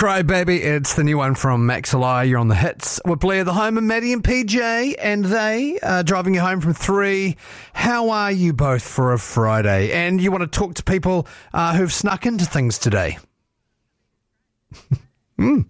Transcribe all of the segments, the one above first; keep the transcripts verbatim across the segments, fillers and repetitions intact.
Cry Baby, it's the new one from Max Eli. You're on the hits with Blair, the home, and Maddie and P J, and they are driving you home from three. How are you both for a Friday? And you want to talk to people uh, who've snuck into things today. mm.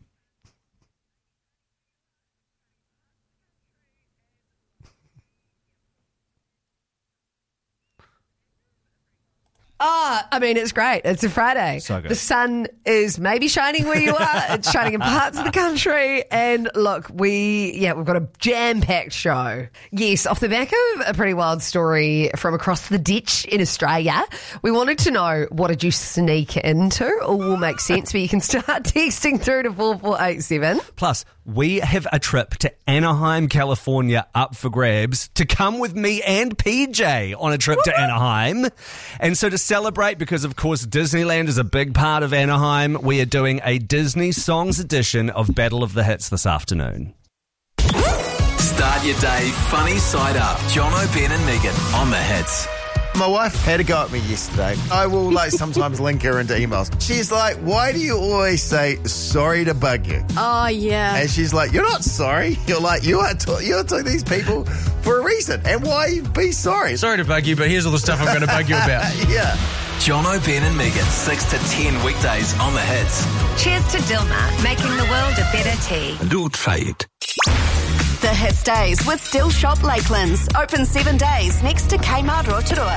Oh, I mean, it's great. It's a Friday. So good. The sun is maybe shining where you are. It's shining in parts of the country. And look, we, yeah, we've got a jam-packed show. Yes, off the back of a pretty wild story from across the ditch in Australia, we wanted to know, what did you sneak into? All will make sense, but you can start texting through to four four eight seven. Plus, we have a trip to Anaheim, California up for grabs to come with me and P J on a trip to Anaheim. And so to celebrate, because of course Disneyland is a big part of Anaheim, we are doing a Disney Songs edition of Battle of the Hits this afternoon. Start your day funny side up. John O'Brien and Megan on the hits. My wife had a go at me yesterday. I will like sometimes link her into emails. She's like, why do you always say sorry to bug you? Oh, yeah. And she's like, you're not sorry. You're like, you are to- you're to these people for a reason. And why be sorry? Sorry to bug you, but here's all the stuff I'm going to bug you about. Yeah. John O'Brien and Megan, six to ten weekdays on the hits. Cheers to Dilmah, making the world a better tea. Do try it. The Hits Days with Still Shop Lakelands. Open seven days next to Kmart Rotorua.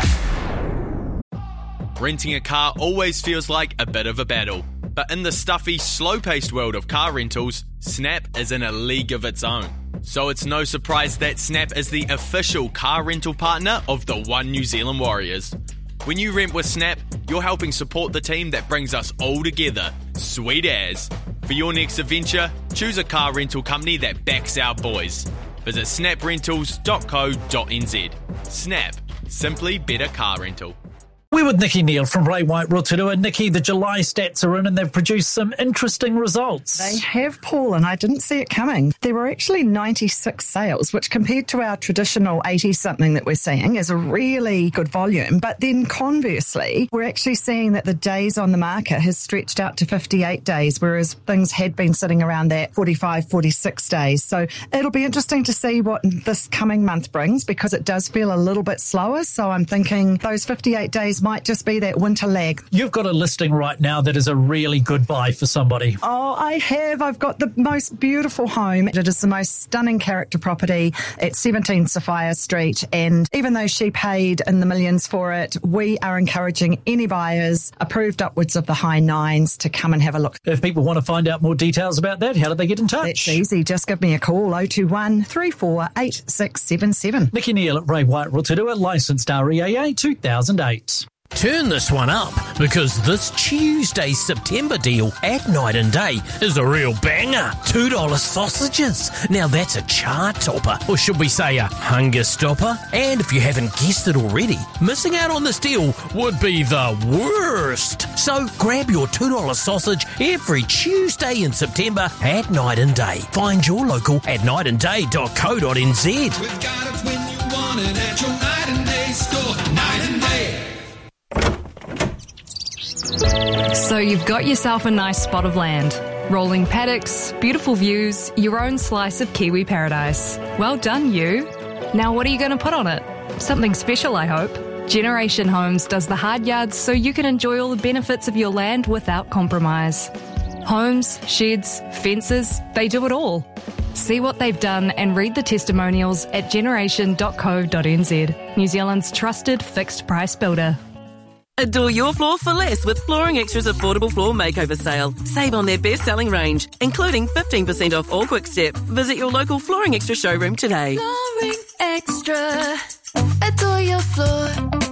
Renting a car always feels like a bit of a battle. But in the stuffy, slow-paced world of car rentals, Snap is in a league of its own. So it's no surprise that Snap is the official car rental partner of the One New Zealand Warriors. When you rent with Snap, you're helping support the team that brings us all together. Sweet as. For your next adventure, choose a car rental company that backs our boys. Visit snap rentals dot co dot n z. Snap. Simply better car rental. We're with Nikki Neal from Ray White Rotorua. Nikki, the July stats are in and they've produced some interesting results. They have, Paul, and I didn't see it coming. There were actually ninety-six sales, which compared to our traditional eighty-something that we're seeing is a really good volume. But then conversely, we're actually seeing that the days on the market has stretched out to fifty-eight days, whereas things had been sitting around that forty-five, forty-six days. So it'll be interesting to see what this coming month brings, because it does feel a little bit slower. So I'm thinking those fifty-eight days might just be that winter lag. You've got a listing right now that is a really good buy for somebody. Oh, I have. I've got the most beautiful home. It is the most stunning character property at seventeen Sophia Street. And even though she paid in the millions for it, we are encouraging any buyers approved upwards of the high nines to come and have a look. If people want to find out more details about that, how do they get in touch? It's easy. Just give me a call, oh two one, three four eight six seven seven. Nikki Neal at Ray White Rotorua, licensed R E A A two thousand eight. Turn this one up, because this Tuesday's September deal at Night and Day is a real banger. two dollar sausages. Now that's a chart topper, or should we say a hunger stopper? And if you haven't guessed it already, missing out on this deal would be the worst. So grab your two dollar sausage every Tuesday in September at Night and Day. Find your local at night and day dot co dot n z. We've got it when you want it at your Night and Day store. Night and Day. So you've got yourself a nice spot of land. Rolling paddocks, beautiful views, your own slice of Kiwi paradise. Well done, you. Now what are you going to put on it? Something special, I hope. Generation Homes does the hard yards so you can enjoy all the benefits of your land without compromise. Homes, sheds, fences, they do it all. See what they've done and read the testimonials at generation dot co dot n z. New Zealand's trusted fixed price builder. Adore your floor for less with Flooring Extra's affordable floor makeover sale. Save on their best-selling range, including fifteen percent off all Quick Step. Visit your local Flooring Extra showroom today. Flooring Extra. Adore your floor.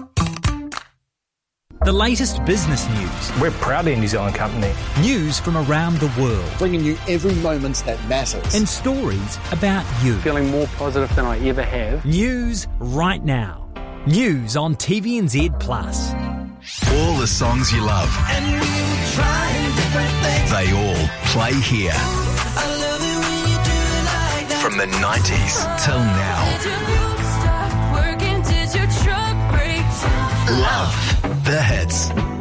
The latest business news. We're proudly a New Zealand company. News from around the world. Bringing you every moment that matters. And stories about you. Feeling more positive than I ever have. News right now. News on T V N Z Plus. All the songs you love. And we were trying different things. They all play here. I love it when you do it like that. From the nineties till now. Did your wheels stop working? Did your truck break down? Love the hits.